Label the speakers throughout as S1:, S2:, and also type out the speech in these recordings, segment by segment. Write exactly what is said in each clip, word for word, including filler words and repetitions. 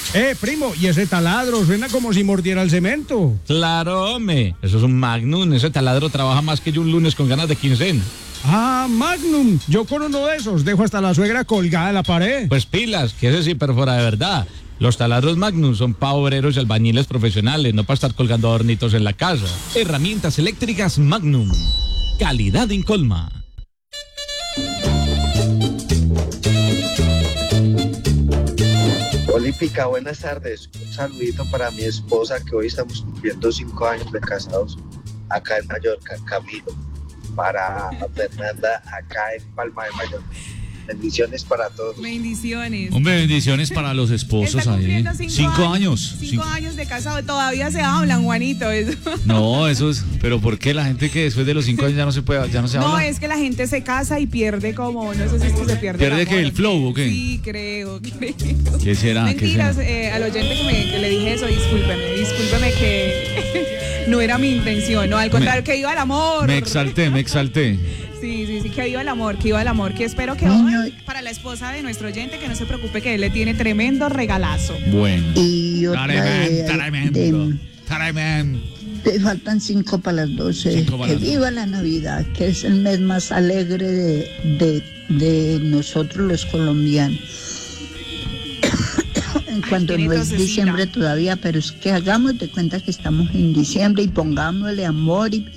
S1: Eh, primo, y ese taladro suena como si mordiera el cemento.
S2: Claro, hombre. Eso es un Magnum. Ese taladro trabaja más que yo un lunes con ganas de quincena.
S1: Ah, Magnum. Yo con uno de esos dejo hasta la suegra colgada en la pared.
S2: Pues pilas, que ese sí perfora de verdad. Los taladros Magnum son para obreros y albañiles profesionales, no para estar colgando adornitos en la casa. Herramientas eléctricas Magnum. Calidad Incolma.
S3: Olímpica, buenas tardes. Un saludito para mi esposa, que hoy estamos cumpliendo cinco años de casados acá en Mallorca, Camilo. Para Fernanda, acá en Palma de Mallorca. Bendiciones para todos.
S4: Bendiciones.
S5: Hombre, bendiciones para los esposos
S4: Está
S5: ahí.
S4: cumpliendo cinco,
S5: Cinco
S4: años.
S5: años.
S4: Cinco
S5: Cinco-
S4: años de casado. Todavía se hablan, Juanito. Eso.
S5: No, eso es. Pero ¿por qué la gente que después de los cinco años ya no se puede, ya no se
S4: No,
S5: habla?
S4: es que la gente se casa y pierde como, no sé si es que se pierde
S5: ¿Pierde
S4: el
S5: qué,
S4: amor,
S5: el flow o qué?
S4: Sí, creo, creo.
S5: ¿Qué será? ¿Qué
S4: Mentiras,
S5: será?
S4: eh, al oyente que, me, que le dije eso, discúlpeme, discúlpeme que no era mi intención, no, al contrario,
S5: Me-
S4: que iba el amor.
S5: Me exalté, me exalté.
S4: Sí, sí, sí, que iba el amor, que iba el amor, que espero que hoy, para la esposa de nuestro oyente, que no se preocupe, que él le tiene tremendo regalazo.
S5: Bueno.
S6: Y otra de,
S5: Tremendo,
S6: de-
S5: tremendo.
S6: te faltan cinco para las doce.
S5: Cinco para
S6: Que
S5: las
S6: viva la Navidad, que es el mes más alegre de, de, de nosotros los colombianos. En cuanto
S4: tiene
S6: no es
S4: tosecita.
S6: diciembre todavía, pero es que hagamos de cuenta que estamos en diciembre y pongámosle amor y,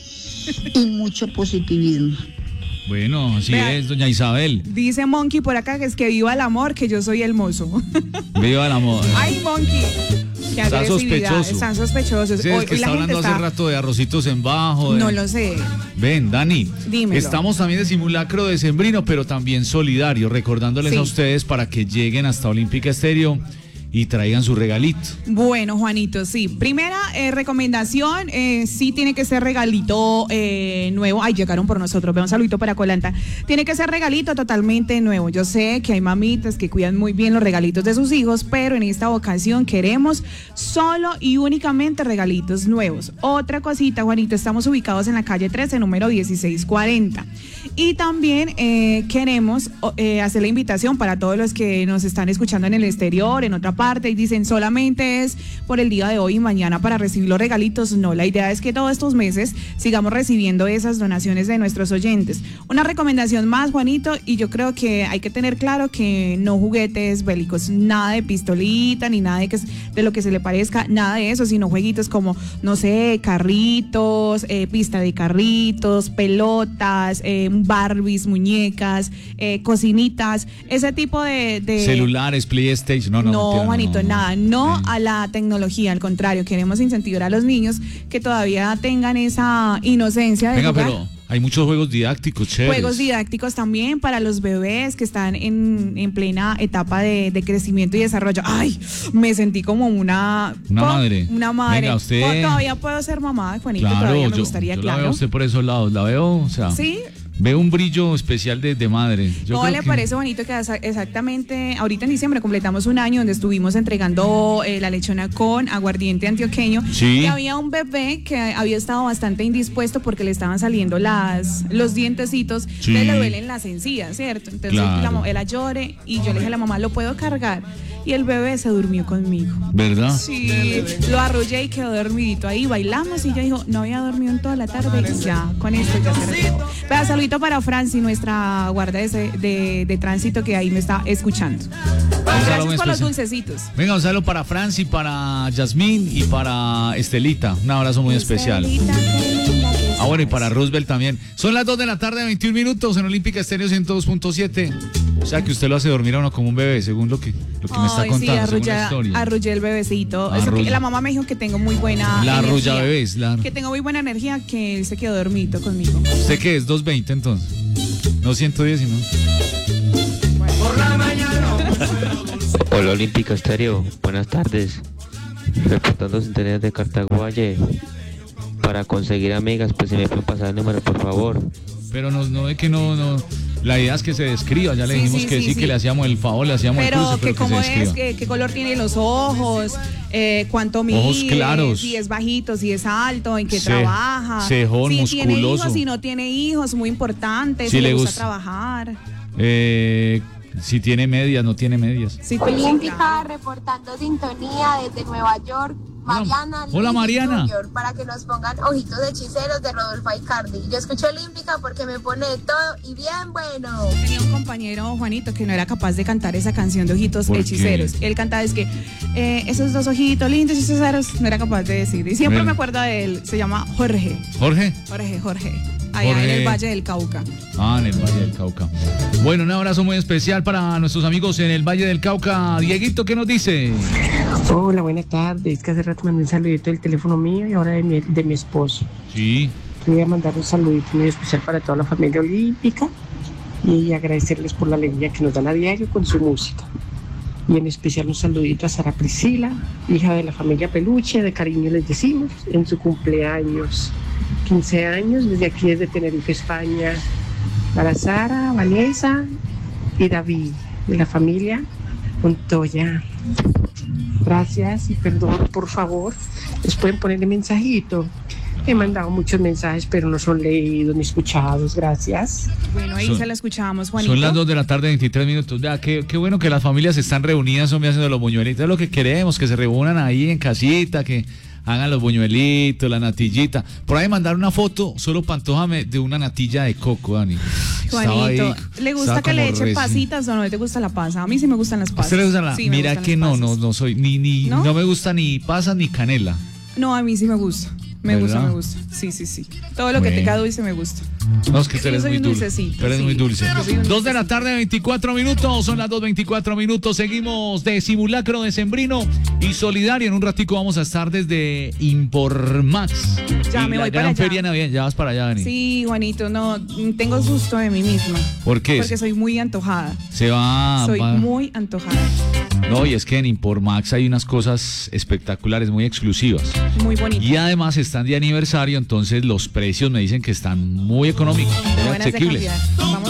S6: y mucho positivismo.
S5: Bueno, así
S4: Vea.
S5: es, doña Isabel.
S4: Dice Monkey por acá que es que viva el amor, que yo soy el mozo.
S5: Viva la moda.
S4: Ay, Monkey. Qué
S5: Está
S4: agresividad,
S5: sospechoso.
S4: Están sospechosos.
S5: Sí,
S4: Hoy-
S5: es que
S4: hoy la
S5: está
S4: gente
S5: hablando
S4: está-
S5: hace rato de arrocitos en bajo. de-
S4: No lo sé.
S5: Ven, Dani,
S4: Dímelo.
S5: estamos también de simulacro decembrino, pero también solidario, recordándoles
S4: Sí.
S5: a ustedes para que lleguen hasta Olímpica Estéreo y traigan su regalito.
S4: Bueno, Juanito, sí. Primera eh, recomendación, eh, sí tiene que ser regalito eh, nuevo. Ay, llegaron por nosotros. Vean, un saludito para Colanta. Tiene que ser regalito totalmente nuevo. Yo sé que hay mamitas que cuidan muy bien los regalitos de sus hijos, pero en esta ocasión queremos solo y únicamente regalitos nuevos. Otra cosita, Juanito, estamos ubicados en la calle trece, número dieciséis cuarenta. Y también eh, queremos o- eh, hacer la invitación para todos los que nos están escuchando en el exterior, en otra parte, y dicen solamente es por el día de hoy y mañana para recibir los regalitos. No, la idea es que todos estos meses sigamos recibiendo esas donaciones de nuestros oyentes. Una recomendación más, Juanito, y yo creo que hay que tener claro que no juguetes bélicos, nada de pistolita, ni nada de, que, de lo que se le parezca, nada de eso, sino jueguitos como, no sé, carritos, eh, pista de carritos, pelotas, eh, Barbies, muñecas, eh, cocinitas, ese tipo de... de
S5: Celulares, PlayStation, no, no.
S4: no,
S5: mentira,
S4: Juanito, nada, no
S5: Sí.
S4: a la tecnología, al contrario, queremos incentivar a los niños que todavía tengan esa inocencia de
S5: Venga,
S4: jugar.
S5: pero hay muchos juegos didácticos, chéveres.
S4: Juegos didácticos también para los bebés que están en, en plena etapa de, de crecimiento y desarrollo. Ay, me sentí como una...
S5: Una
S4: po-
S5: madre.
S4: Una madre.
S5: Venga, usted-
S4: Po- Todavía puedo ser mamá, Juanito,
S5: Claro,
S4: todavía me
S5: yo,
S4: gustaría,
S5: yo la
S4: claro.
S5: veo a usted por esos lados, la veo, o sea,
S4: Sí.
S5: veo un brillo especial de, de madre. Yo
S4: ¿Cómo
S5: creo
S4: le
S5: que-
S4: parece bonito que esa- exactamente ahorita en diciembre completamos un año donde estuvimos entregando eh, la lechona con aguardiente antioqueño?
S5: Sí.
S4: Y había un bebé que había estado bastante indispuesto porque le estaban saliendo las los dientecitos,
S5: Sí.
S4: le duelen las encías, ¿cierto? Entonces
S5: Claro.
S4: la mo- él llore y yo le dije a la mamá, ¿lo puedo cargar? Y el bebé se durmió conmigo.
S5: ¿Verdad?
S4: Sí, lo arrullé y quedó dormidito ahí, bailamos y yo dijo, no había dormido en toda la tarde y ya, con esto ya se recuperó. Pero saludito para Franci, nuestra guarda de, de, de tránsito que ahí me está escuchando.
S5: saludo
S4: Gracias por los
S5: especial.
S4: dulcecitos.
S5: Venga, un saludo para Franci, para Yasmín y para Estelita. Un abrazo muy especial.
S4: Estelita, qué linda que
S5: Ah, bueno, y
S4: estás.
S5: para Roosevelt también. Son las dos de la tarde, veintiún minutos en Olímpica Estéreo ciento dos punto siete. O sea que usted lo hace dormir a uno como un bebé, según lo que, lo que me está
S4: Ay,
S5: contando,
S4: sí,
S5: según la
S4: arrulla,
S5: historia.
S4: arrullé el bebecito. Eso que
S5: Arrulla.
S4: la mamá me dijo que tengo muy buena
S5: La
S4: energía.
S5: arrulla bebés, la-
S4: Que tengo muy buena energía, que él se quedó dormido conmigo.
S5: ¿Usted qué es? doscientos veinte entonces. No ciento diez, sino.
S7: Hola Olímpica Estéreo, buenas tardes. Reportando sintonía de Cartaguaye. Para conseguir amigas, pues si me pueden pasar el número, por favor.
S5: Pero no, no es que no, no. La idea es que se describa. Ya le
S4: Sí,
S5: dijimos
S4: sí,
S5: que
S4: sí,
S5: sí,
S4: sí.
S5: que le hacíamos el favor, le hacíamos el
S4: Pero
S5: cruce,
S4: que
S5: pero que
S4: cómo
S5: se
S4: es,
S5: describa.
S4: qué, qué color tiene los ojos, eh, cuánto mide,
S5: Ojos claros.
S4: si es bajito, si es alto, en qué
S5: Ce-
S4: trabaja,
S5: cejón,
S4: si tiene
S5: musculoso.
S4: hijos, si no tiene hijos, muy importante,
S5: Si
S4: si,
S5: le
S4: le gusta
S5: gusta-
S4: trabajar.
S5: Eh, Si tiene medias, no tiene medias.
S4: Sí,
S8: Olímpica reportando sintonía desde Nueva York. Mariana,
S5: Hola,
S8: Luis
S5: Mariana.
S8: Junior, para que nos pongan Ojitos Hechiceros de Rodolfo Aicardi. Yo escucho Olímpica porque me pone todo y bien bueno.
S4: Tenía un compañero, Juanito, que no era capaz de cantar esa canción de Ojitos
S5: ¿Por qué?
S4: Hechiceros. Él cantaba, es que eh, esos dos ojitos lindos y hechiceros, no era capaz de decir. Y siempre
S5: Bueno.
S4: me acuerdo de él, se llama Jorge.
S5: Jorge.
S4: Jorge, Jorge. Allá
S5: Jorge.
S4: en el Valle del Cauca.
S5: Ah, en el Valle del Cauca. Bueno, un abrazo muy especial para nuestros amigos en el Valle del Cauca. Dieguito, ¿qué nos dice?
S9: Hola, buenas tardes. Es que hace rato mandé un saludito del teléfono mío y ahora de mi, de mi esposo.
S5: Sí.
S9: Voy a mandar un saludito muy especial para toda la familia olímpica y agradecerles por la alegría que nos dan a diario con su música. Y en especial un saludito a Sara Priscila, hija de la familia Peluche, de cariño les decimos, en su cumpleaños. quince años, desde aquí, desde Tenerife, España. Para Sara, Vanessa y David, de la familia Montoya. Gracias y perdón, por favor. Les pueden ponerle mensajito. He mandado muchos mensajes, pero no son leídos ni escuchados. Gracias.
S4: Bueno, ahí
S5: Son-
S4: se la escuchábamos, Juanito.
S5: Son las dos de la tarde, veintitrés minutos. Ya, qué, qué bueno que las familias están reunidas, son haciendo los buñuelitos. Es lo que queremos, que se reúnan ahí en casita, que hagan los buñuelitos, la natillita. Por ahí mandar una foto, solo pantójame, de una natilla de coco, Dani. Estaba
S4: Juanito,
S5: ahí,
S4: ¿le gusta
S5: estaba
S4: que le
S5: como
S4: eche
S5: reci-
S4: pasitas o no te gusta la pasa? A mí sí me gustan las
S5: ¿A
S4: pasas.
S5: usted le gusta la?
S4: Sí, me
S5: Mira
S4: gustan
S5: que
S4: las
S5: no,
S4: pasas.
S5: no, no soy, ni, ni,
S4: ¿No?
S5: ¿No? me gusta ni pasas ni canela.
S4: No, a mí sí me gusta. Me gusta,
S5: ¿Verdad?
S4: me gusta. Sí, sí, sí. Todo lo que
S5: Bueno.
S4: tenga dulce me gusta.
S5: No, es que
S4: Sí,
S5: tú eres
S4: yo soy
S5: muy
S4: un
S5: dulce.
S4: dulcecito,
S5: Tú eres
S4: sí.
S5: muy dulce.
S4: Yo soy un
S5: Dos de la
S4: dulcecito.
S5: tarde, veinticuatro minutos. Son las dos veinticuatro minutos. Seguimos de simulacro decembrino y solidario. En un ratico vamos a estar desde Impormax.
S4: Ya
S5: y
S4: me
S5: la
S4: voy
S5: gran
S4: para allá.
S5: feria navideña. Ya vas para allá, Dani.
S4: Sí, Juanito, no, tengo susto de mí misma.
S5: ¿Por qué?
S4: Porque soy muy antojada.
S5: Se va.
S4: soy
S5: va-
S4: muy antojada.
S5: No, y es que en Impormax hay unas cosas espectaculares, muy exclusivas.
S4: Muy bonita.
S5: Y además están de aniversario, entonces los precios me dicen que están muy económicos,
S4: Qué
S5: muy
S4: buenas de
S5: asequibles.
S4: calidad. Vamos